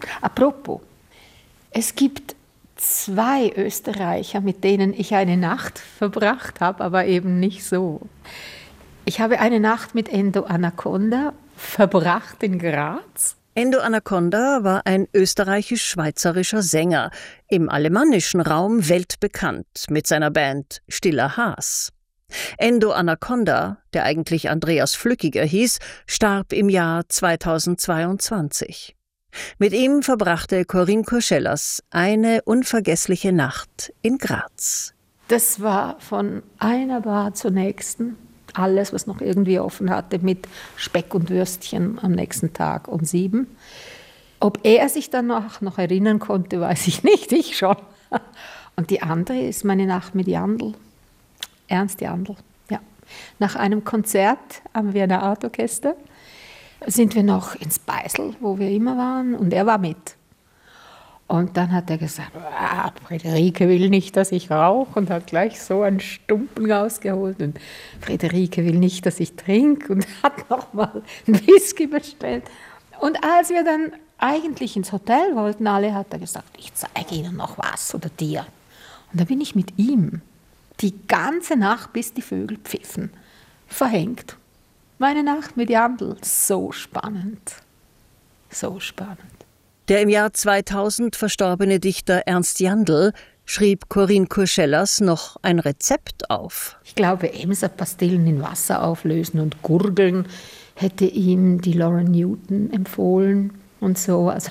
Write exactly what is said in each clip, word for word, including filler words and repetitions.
Apropos, es gibt zwei Österreicher, mit denen ich eine Nacht verbracht habe, aber eben nicht so. Ich habe eine Nacht mit Endo Anaconda verbracht in Graz. Endo Anaconda war ein österreichisch-schweizerischer Sänger, im alemannischen Raum weltbekannt mit seiner Band Stiller Haas. Endo Anaconda, der eigentlich Andreas Flückiger hieß, starb im Jahr zweitausendzweiundzwanzig. Mit ihm verbrachte Corinne Kurschellas eine unvergessliche Nacht in Graz. Das war von einer Bar zur nächsten. Alles, was noch irgendwie offen hatte, mit Speck und Würstchen am nächsten Tag um sieben. Ob er sich danach noch erinnern konnte, weiß ich nicht, ich schon. Und die andere ist meine Nacht mit Jandl, Ernst Jandl. Ja. Nach einem Konzert am Wiener Art Orchester sind wir noch ins Beisel, wo wir immer waren, und er war mit. Und dann hat er gesagt, ah, Friederike will nicht, dass ich rauche, und hat gleich so einen Stumpen rausgeholt. Und Friederike will nicht, dass ich trinke, und hat nochmal einen Whisky bestellt. Und als wir dann eigentlich ins Hotel wollten, alle, hat er gesagt, ich zeige Ihnen noch was oder dir. Und da bin ich mit ihm die ganze Nacht, bis die Vögel pfiffen, verhängt. Meine Nacht mit Jandl, so spannend, so spannend. Der im Jahr zweitausend verstorbene Dichter Ernst Jandl schrieb Corinne Kurschellas noch ein Rezept auf. Ich glaube, Emser-Pastillen in Wasser auflösen und gurgeln hätte ihm die Lauren Newton empfohlen und so. Also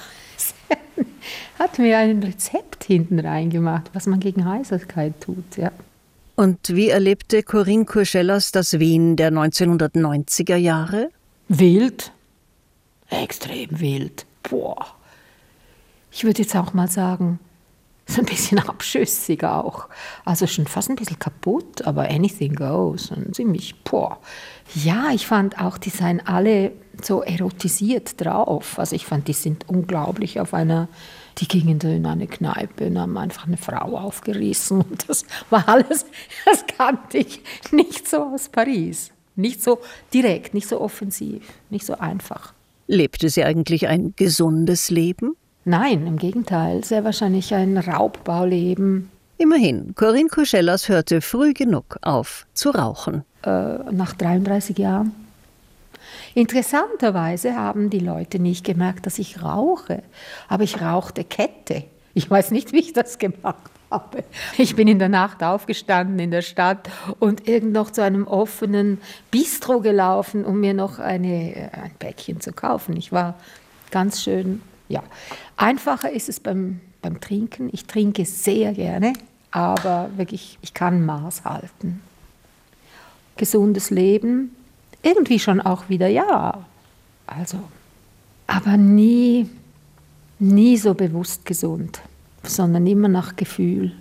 hat mir ein Rezept hinten reingemacht, was man gegen Heiserkeit tut, ja. Und wie erlebte Corinne Kurschellas das Wien der neunzehnhundertneunziger Jahre? Wild, extrem wild, boah. Ich würde jetzt auch mal sagen, so ein bisschen abschüssig auch. Also schon fast ein bisschen kaputt, aber anything goes. Und ziemlich, boah. Ja, ich fand auch, die seien alle so erotisiert drauf. Also ich fand, die sind unglaublich auf einer, die gingen da in eine Kneipe und haben einfach eine Frau aufgerissen. Und das war alles, das kannte ich nicht so aus Paris. Nicht so direkt, nicht so offensiv, nicht so einfach. Lebte sie eigentlich ein gesundes Leben? Nein, im Gegenteil, sehr wahrscheinlich ein Raubbauleben. Immerhin, Corinne Kurschellas hörte früh genug auf zu rauchen. Äh, nach dreiunddreißig Jahren. Interessanterweise haben die Leute nicht gemerkt, dass ich rauche. Aber ich rauchte Kette. Ich weiß nicht, wie ich das gemacht habe. Ich bin in der Nacht aufgestanden in der Stadt und irgend noch zu einem offenen Bistro gelaufen, um mir noch eine, ein Päckchen zu kaufen. Ich war ganz schön... Ja, einfacher ist es beim, beim Trinken. Ich trinke sehr gerne, aber wirklich, ich kann Maß halten. Gesundes Leben, irgendwie schon auch wieder, ja. Also, aber nie, nie so bewusst gesund, sondern immer nach Gefühl.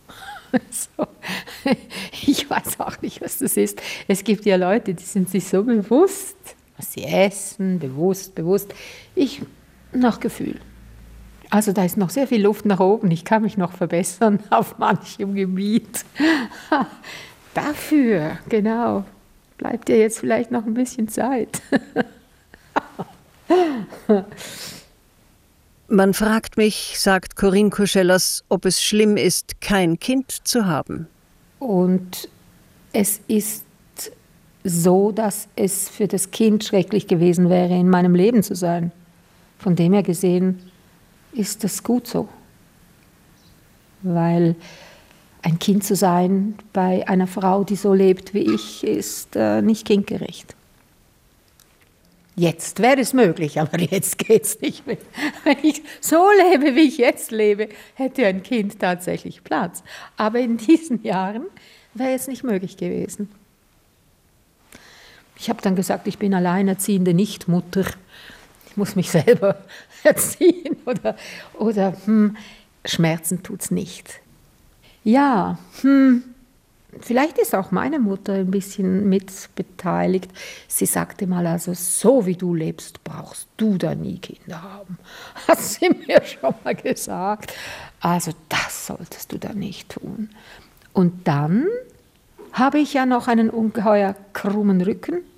So. Ich weiß auch nicht, was das ist. Es gibt ja Leute, die sind sich so bewusst, was sie essen, bewusst, bewusst. Ich nach Gefühl. Also da ist noch sehr viel Luft nach oben. Ich kann mich noch verbessern auf manchem Gebiet. Dafür, genau, bleibt dir jetzt vielleicht noch ein bisschen Zeit. Man fragt mich, sagt Corinne Kurschellas, ob es schlimm ist, kein Kind zu haben. Und es ist so, dass es für das Kind schrecklich gewesen wäre, in meinem Leben zu sein. Von dem her gesehen ist das gut so. Weil ein Kind zu sein bei einer Frau, die so lebt wie ich, ist äh, nicht kindgerecht. Jetzt wäre es möglich, aber jetzt geht es nicht mehr. Wenn ich so lebe, wie ich jetzt lebe, hätte ein Kind tatsächlich Platz. Aber in diesen Jahren wäre es nicht möglich gewesen. Ich habe dann gesagt, ich bin alleinerziehende Nichtmutter. Ich muss mich selber erziehen oder, oder hm, Schmerzen tut es nicht. Ja, hm, vielleicht ist auch meine Mutter ein bisschen mit beteiligt. Sie sagte mal, also so wie du lebst, brauchst du da nie Kinder haben. Hat sie mir schon mal gesagt. Also das solltest du da nicht tun. Und dann habe ich ja noch einen ungeheuer krummen Rücken.